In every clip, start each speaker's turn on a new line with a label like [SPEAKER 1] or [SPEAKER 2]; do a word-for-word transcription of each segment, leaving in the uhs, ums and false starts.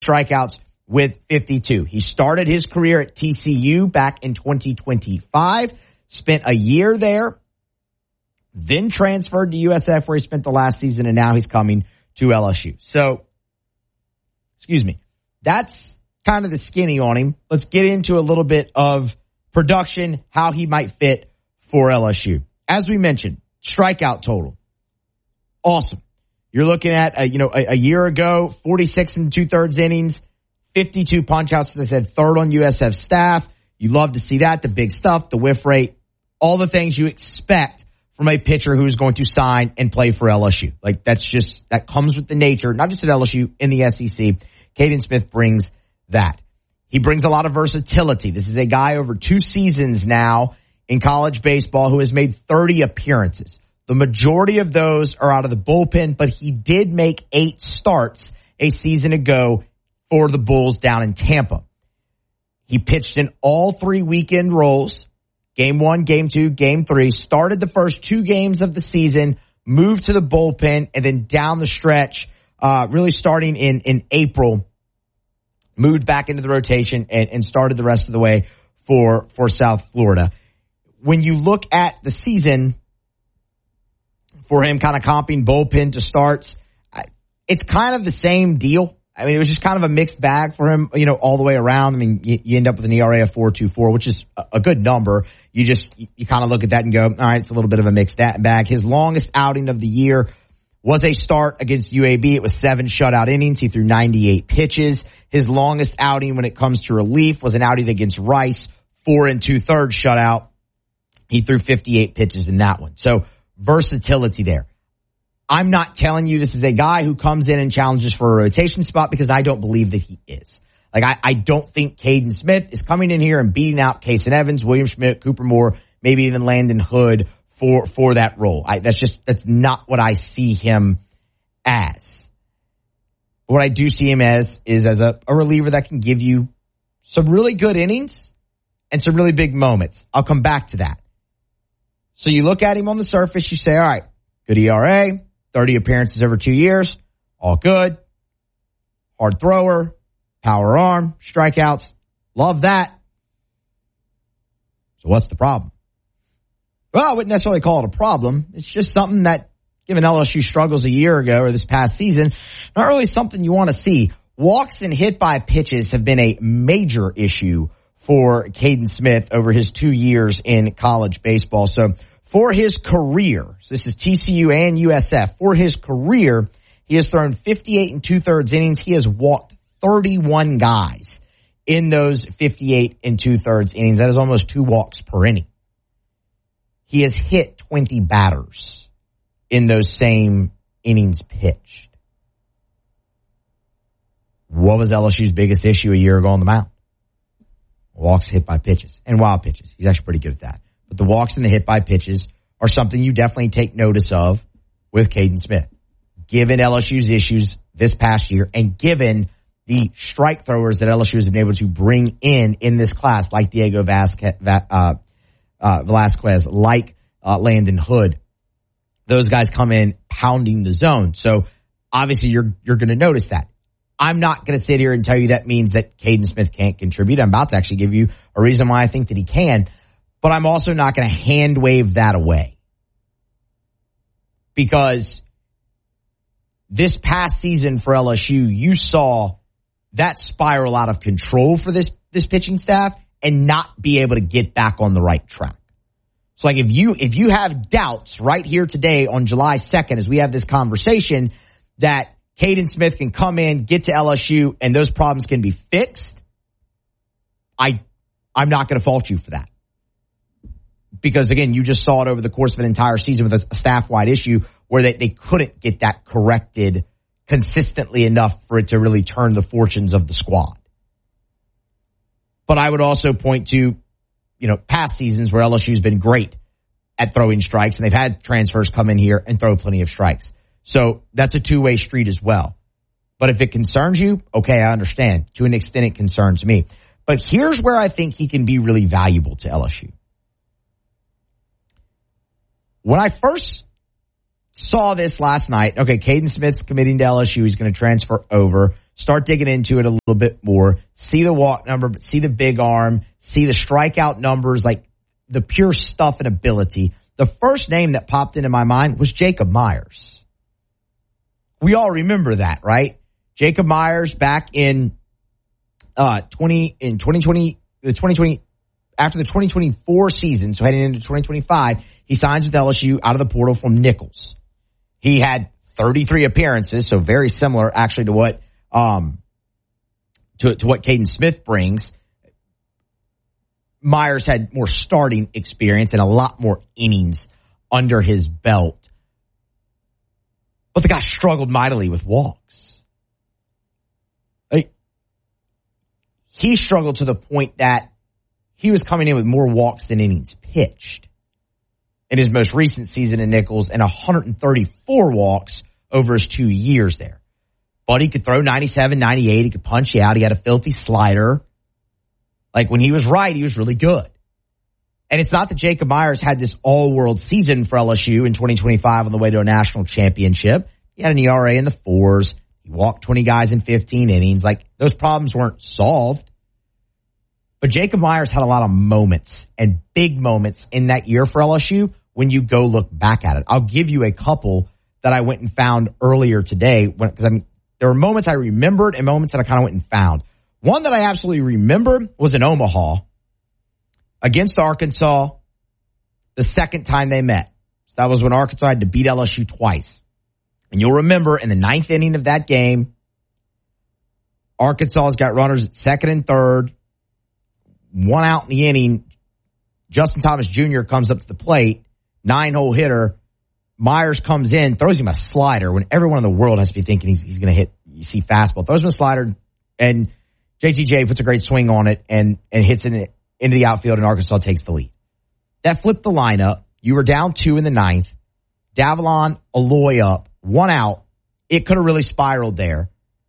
[SPEAKER 1] strikeouts with fifty-two. He started his career at T C U back in twenty twenty-five, spent a year there, then transferred to U S F where he spent the last season, and now he's coming to L S U. So, excuse me, that's kind of the skinny on him. Let's get into a little bit of production, how he might fit for L S U. As we mentioned, strikeout total. Awesome. You're looking at, a, you know, a, a year ago, forty-six and two-thirds innings, fifty-two punch-outs, as I said, third on U S F staff. You love to see that, the big stuff, the whiff rate, all the things you expect from a pitcher who's going to sign and play for L S U. Like, that's just, that comes with the nature, not just at L S U, in the S E C. Caden Smith brings that. He brings a lot of versatility. This is a guy over two seasons now in college baseball who has made thirty appearances. The majority of those are out of the bullpen, but he did make eight starts a season ago for the Bulls down in Tampa. He pitched in all three weekend roles, game one, game two, game three, started the first two games of the season, moved to the bullpen, and then down the stretch, uh, really starting in, in April, moved back into the rotation and, and started the rest of the way for, for South Florida. When you look at the season for him, kind of comping bullpen to starts, it's kind of the same deal. I mean, it was just kind of a mixed bag for him, you know, all the way around. I mean, you, you end up with an E R A of four point two four, which is a, a good number. You just, you, you kind of look at that and go, all right, it's a little bit of a mixed bag. His longest outing of the year was a start against U A B. It was seven shutout innings. He threw ninety-eight pitches. His longest outing when it comes to relief was an outing against Rice, four and two-thirds shutout. He threw fifty-eight pitches in that one. So versatility there. I'm not telling you this is a guy who comes in and challenges for a rotation spot, because I don't believe that he is. Like, I, I don't think Caden Smith is coming in here and beating out Kason Evans, William Schmidt, Cooper Moore, maybe even Landon Hood for, for that role. I, that's just, that's not what I see him as. What I do see him as is as a, a reliever that can give you some really good innings and some really big moments. I'll come back to that. So you look at him on the surface, you say, all right, good E R A, thirty appearances over two years, all good. Hard thrower, power arm, strikeouts, love that. So what's the problem? Well, I wouldn't necessarily call it a problem. It's just something that, given L S U struggles a year ago or this past season, not really something you want to see. Walks and hit by pitches have been a major issue for Caden Smith over his two years in college baseball. So for his career, so this is T C U and U S F, for his career, he has thrown fifty-eight and two-thirds innings. He has walked thirty-one guys in those fifty-eight and two-thirds innings. That is almost two walks per inning. He has hit twenty batters in those same innings pitched. What was L S U's biggest issue a year ago on the mound? Walks hit by pitches and wild pitches. He's actually pretty good at that. But the walks and the hit by pitches are something you definitely take notice of with Caden Smith. Given L S U's issues this past year and given the strike throwers that L S U has been able to bring in in this class, like Diego Vasquez, uh, uh, Velasquez, like uh, Landon Hood, those guys come in pounding the zone. So obviously you're you're going to notice that. I'm not going to sit here and tell you that means that Caden Smith can't contribute. I'm about to actually give you a reason why I think that he can. But I'm also not going to hand wave that away. Because this past season for L S U, you saw that spiral out of control for this, this pitching staff and not be able to get back on the right track. So like if you, if you have doubts right here today on July second, as we have this conversation, that Caden Smith can come in, get to L S U, and those problems can be fixed, I, I'm not going to fault you for that. Because, again, you just saw it over the course of an entire season with a staff-wide issue where they, they couldn't get that corrected consistently enough for it to really turn the fortunes of the squad. But I would also point to, you know, past seasons where L S U's been great at throwing strikes, and they've had transfers come in here and throw plenty of strikes. So that's a two-way street as well. But if it concerns you, okay, I understand. To an extent, it concerns me. But here's where I think he can be really valuable to L S U. When I first saw this last night, okay, Caden Smith's committing to L S U. He's going to transfer over start digging into it a little bit more, see the walk number, but see the big arm, see the strikeout numbers, like the pure stuff and ability. The first name that popped into my mind was Jacob Myers. We all remember that, right? Jacob Myers back in uh twenty in twenty twenty the twenty twenty after the twenty twenty-four season, so heading into twenty twenty-five, he signs with L S U out of the portal from Nichols. He had thirty-three appearances, so very similar actually to what um to to what Caden Smith brings. Myers had more starting experience and a lot more innings under his belt. But the guy struggled mightily with walks. Like, he struggled to the point that he was coming in with more walks than innings pitched in his most recent season in Nichols, and one hundred thirty-four walks over his two years there. But he could throw ninety-seven, ninety-eight. He could punch you out. He had a filthy slider. Like, when he was right, he was really good. And it's not that Jacob Myers had this all-world season for L S U in twenty twenty-five on the way to a national championship. He had an E R A in the fours. He walked twenty guys in fifteen innings. Like, those problems weren't solved. But Jacob Myers had a lot of moments and big moments in that year for L S U when you go look back at it. I'll give you a couple that I went and found earlier today. Because, I mean, there were moments I remembered and moments that I kind of went and found. One that I absolutely remember was in Omaha against Arkansas the second time they met. So that was when Arkansas had to beat L S U twice. And you'll remember in the ninth inning of that game, Arkansas's got runners at second and third. One out in the inning. Justin Thomas Junior comes up to the plate. Nine-hole hitter. Myers comes in, throws him a slider when everyone in the world has to be thinking he's, he's going to hit, you see, fastball. Throws him a slider, and J T J puts a great swing on it and, and hits it into the outfield, and Arkansas takes the lead. That flipped the lineup. You were down two in the ninth. Davalon, Aloy up, one out. It could have really spiraled there.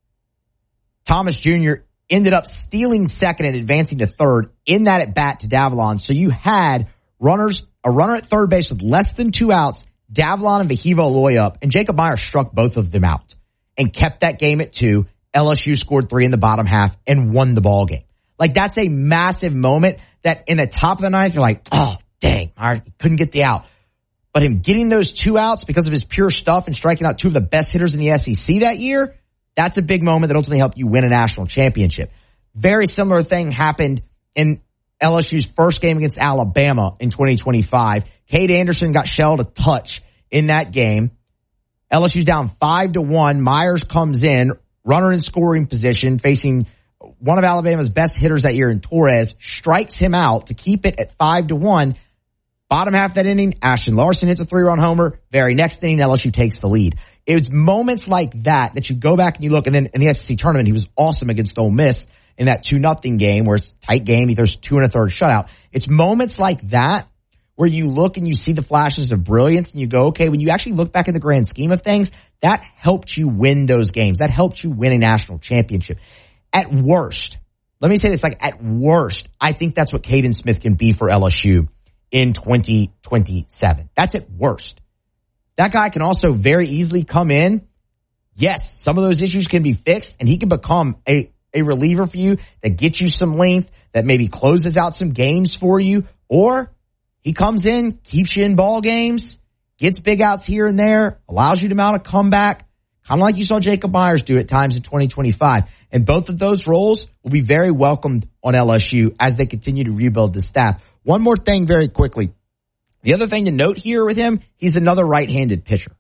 [SPEAKER 1] Thomas Junior ended up stealing second and advancing to third in that at bat to Davalon. So you had runners, a runner at third base with less than two outs, Davalon and Vahiva Aloy up, and Jacob Myers struck both of them out and kept that game at two. L S U scored three in the bottom half and won the ball game. Like, that's a massive moment that in the top of the ninth, you're like, oh, dang, Myers couldn't get the out. But him getting those two outs because of his pure stuff and striking out two of the best hitters in the S E C that year, that's a big moment that ultimately helped you win a national championship. Very similar thing happened in L S U's first game against Alabama in twenty twenty-five. Cade Anderson got shelled a touch in that game. L S U's down five to one. Myers comes in, runner in scoring position, facing one of Alabama's best hitters that year in Torres, strikes him out to keep it at five to one. Bottom half of that inning, Ashton Larson hits a three-run homer. Very next inning, L S U takes the lead. It was moments like that that you go back and you look, and then in the S E C tournament, he was awesome against Ole Miss in that two nothing game where it's a tight game. He throws two and a third shutout. It's moments like that where you look and you see the flashes of brilliance and you go, okay, when you actually look back at the grand scheme of things, that helped you win those games. That helped you win a national championship. At worst, let me say this, like at worst, I think that's what Caden Smith can be for L S U in twenty twenty-seven. That's at worst. That guy can also very easily come in. Yes, some of those issues can be fixed, and he can become a, a reliever for you that gets you some length, that maybe closes out some games for you, or he comes in, keeps you in ball games, gets big outs here and there, allows you to mount a comeback, kind of like you saw Jacob Myers do at times in twenty twenty-five. And both of those roles will be very welcomed on L S U as they continue to rebuild the staff. One more thing very quickly. The other thing to note here with him, he's another right-handed pitcher.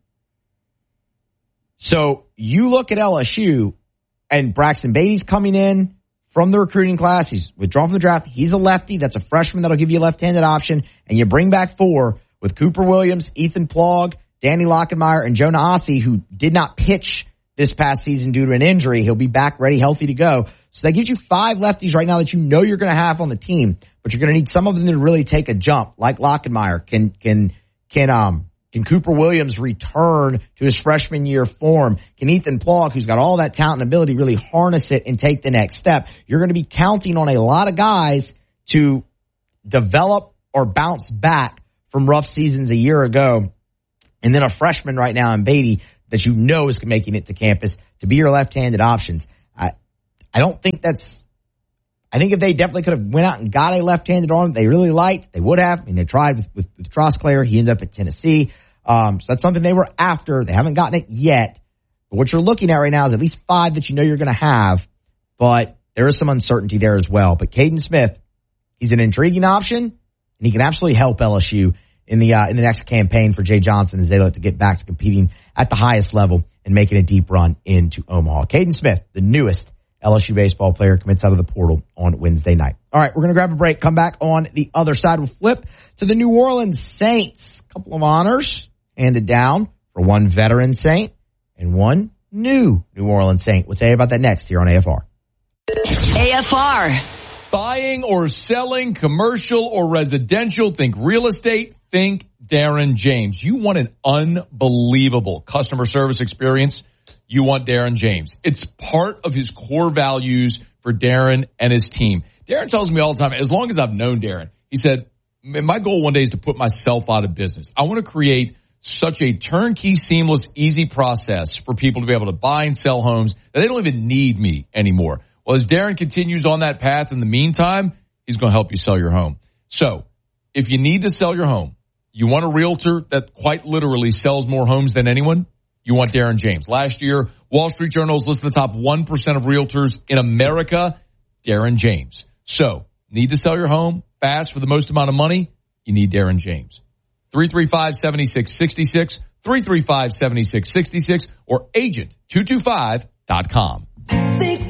[SPEAKER 1] So you look at L S U, and Braxton Beatty's coming in from the recruiting class. He's withdrawn from the draft. He's a lefty. That's a freshman that'll give you a left-handed option. And you bring back four with Cooper Williams, Ethan Plog, Danny Lockenmeyer, and Jonah Ossie, who did not pitch this past season due to an injury. He'll be back ready, healthy to go. So that gives you five lefties right now that you know you're going to have on the team, but you're going to need some of them to really take a jump, like Lockenmeyer. Can can can um can Cooper Williams return to his freshman year form? Can Ethan Plog, who's got all that talent and ability, really harness it and take the next step? You're going to be counting on a lot of guys to develop or bounce back from rough seasons a year ago, and then a freshman right now in Beatty that you know is making it to campus to be your left-handed options. I don't think that's, I think if they definitely could have went out and got a left-handed arm they really liked, they would have. I mean, they tried with, with, with Trosclair. He ended up at Tennessee. Um, so that's something they were after. They haven't gotten it yet. But what you're looking at right now is at least five that you know you're going to have, but there is some uncertainty there as well. But Caden Smith, he's an intriguing option, and he can absolutely help L S U in the uh, in the next campaign for Jay Johnson as they look to get back to competing at the highest level and making a deep run into Omaha. Caden Smith, the newest L S U baseball player, commits out of the portal on Wednesday night. All right, we're going to grab a break. Come back on the other side. We'll flip to the New Orleans Saints. A couple of honors handed down for one veteran Saint and one new New Orleans Saint. We'll tell you about that next here on A F R.
[SPEAKER 2] A F R.
[SPEAKER 3] Buying or selling commercial or residential, think real estate, think Darren James. You want an unbelievable customer service experience? You want Darren James. It's part of his core values for Darren and his team. Darren tells me all the time, as long as I've known Darren, he said, my goal one day is to put myself out of business. I want to create such a turnkey, seamless, easy process for people to be able to buy and sell homes that they don't even need me anymore. Well, as Darren continues on that path in the meantime, he's going to help you sell your home. So if you need to sell your home, you want a realtor that quite literally sells more homes than anyone, you want Darren James. Last year, Wall Street Journal is listed the top one percent of realtors in America, Darren James. So need to sell your home fast for the most amount of money, you need Darren James. three three five, seven six six six, three three five, seven six six six, or agent two two five dot com.
[SPEAKER 4] Think